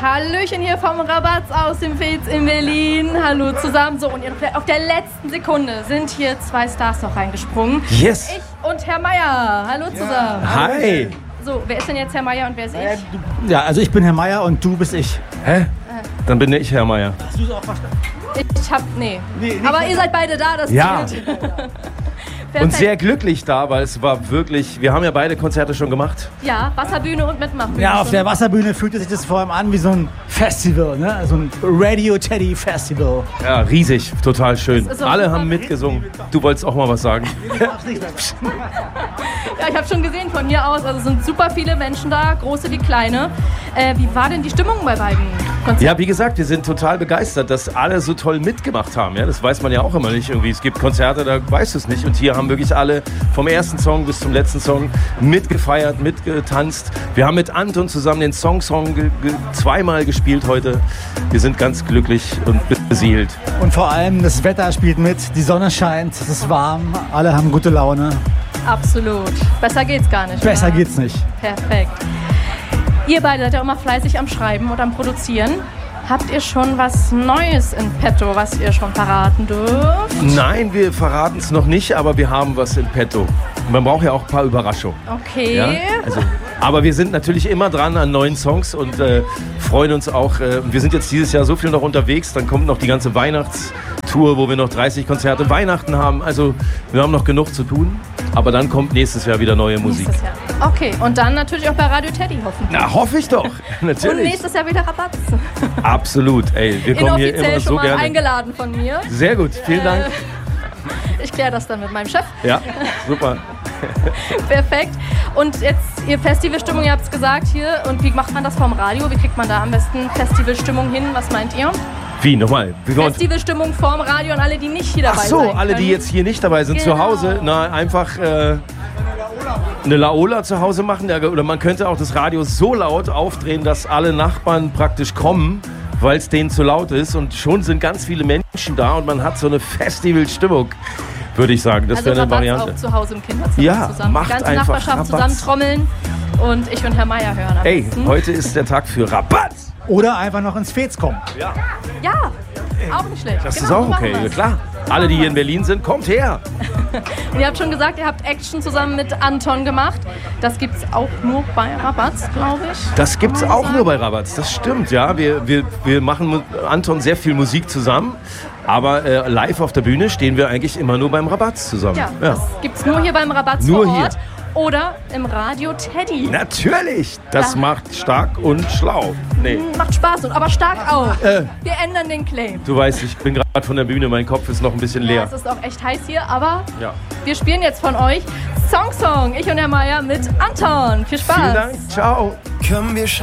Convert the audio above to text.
Hallöchen hier vom Rabatz aus dem Fez in Berlin. Hallo zusammen. So, und auf der letzten Sekunde sind hier zwei Stars noch reingesprungen. Yes. Ich und Herr Meier. Hallo zusammen. Hi. So, wer ist denn jetzt Herr Meier und wer ist ich? Ja, also ich bin Herr Meier und du bist ich. Hä? Dann bin ich Herr Meier. Hast du es auch verstanden? Nee. Aber ihr seid beide da, das Ja. zählt. Und sehr glücklich da, weil es war wirklich, wir haben ja beide Konzerte schon gemacht. Ja, Wasserbühne und Mitmachbühne. Ja, auf der Wasserbühne fühlte sich das vor allem an wie so ein Festival, ne? So ein Radio Teddy Festival. Ja, riesig, total schön. Das ist auch Alle super. haben mitgesungen. Du wolltest auch mal was sagen. Ja, ich habe schon gesehen von hier aus, also es sind super viele Menschen da, große wie kleine. Wie war denn die Stimmung bei beiden Konzerten? Ja, wie gesagt, wir sind total begeistert, dass alle so toll mitgemacht haben. Ja, das weiß man ja auch immer nicht. Irgendwie, es gibt Konzerte, da weißt du es nicht. Und hier haben wirklich alle vom ersten Song bis zum letzten Song mitgefeiert, mitgetanzt. Wir haben mit Anton zusammen den Song zweimal gespielt heute. Wir sind ganz glücklich und beseelt. Und vor allem das Wetter spielt mit, die Sonne scheint, es ist warm, alle haben gute Laune. Absolut. Besser geht's gar nicht. Besser oder? geht's nicht. Perfekt. Ihr beide seid ja immer fleißig am Schreiben und am Produzieren. Habt ihr schon was Neues in petto, was ihr schon verraten dürft? Nein, wir verraten es noch nicht, aber wir haben was in petto. Man braucht ja auch ein paar Überraschungen. Okay. Ja? Aber wir sind natürlich immer dran an neuen Songs und freuen uns auch. Wir sind jetzt dieses Jahr so viel noch unterwegs. Dann kommt noch die ganze Weihnachtstour, wo wir noch 30 Konzerte Weihnachten haben. Also wir haben noch genug zu tun. Aber dann kommt nächstes Jahr wieder neue Musik. Nächstes Jahr. Okay, und dann natürlich auch bei Radio Teddy hoffentlich. Na, hoffe ich doch. Natürlich. Und nächstes Jahr wieder Rabatz. Absolut. Ey, wir kommen hier Inoffiziell immer schon so mal gerne. eingeladen von mir. Sehr gut. Vielen Dank. Ich kläre das dann mit meinem Chef. Ja, super. Perfekt. Und jetzt ihr Festivalstimmung, ihr habt es gesagt hier. Und wie macht man das vom Radio? Wie kriegt man da am besten Festivalstimmung hin? Was meint ihr? Wie, nochmal? Festivalstimmung vorm Radio und alle, die nicht hier dabei Ach so, sein alle, die können. jetzt hier nicht dabei sind, Genau. zu Hause, na, einfach eine Laola zu Hause machen. Oder man könnte auch das Radio so laut aufdrehen, dass alle Nachbarn praktisch kommen, weil es denen zu laut ist. Und schon sind ganz viele Menschen da und man hat so eine Festivalstimmung, würde ich sagen. Das Also wäre eine Rabatz Variante. auch zu Hause im Kinderzimmer Ja, zusammen. macht Die ganze einfach Nachbarschaft Rabatz. zusammen trommeln und ich und Herr Meier hören. am Ey, besten. heute ist der Tag für Rabatz. Oder einfach noch ins Fez kommen. Ja, Ja, auch nicht schlecht. das Genau, ist auch so machen okay. wir's. Klar. Alle, die hier in Berlin sind, kommt her. Und ihr habt schon gesagt, ihr habt Action zusammen mit Anton gemacht. Das gibt's auch nur bei Rabatz, glaube ich. Das gibt's auch nur bei Rabatz, das stimmt, ja. Wir machen mit Anton sehr viel Musik zusammen, aber live auf der Bühne stehen wir eigentlich immer nur beim Rabatz zusammen. Ja, das gibt's nur hier beim Rabatz Nur vor hier. Ort oder im Radio Teddy. Natürlich, das Ja. macht stark und schlau. Nee, Macht Spaß, aber stark auch. Wir ändern den Claim. du weißt, ich bin gerade von der Bühne, mein Kopf ist noch ein bisschen Ja, leer. es ist auch echt heiß hier, aber Ja. wir spielen jetzt von euch Song, ich und Herr Meier mit Anton. Viel Spaß. Vielen Dank, ciao. Komm, wir